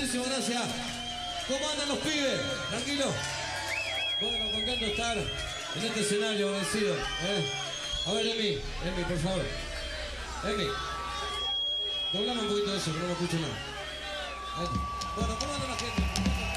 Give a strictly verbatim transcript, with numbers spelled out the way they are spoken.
muchísimas gracias. ¿Cómo andan los pibes? ¿Tranquilo? Bueno, contento de estar en este escenario, agradecido. ¿eh? A ver, Emi, Emi, por favor. Emi. Doblame un poquito de eso, que no me escucho nada. ¿eh? Bueno, ¿cómo anda la gente?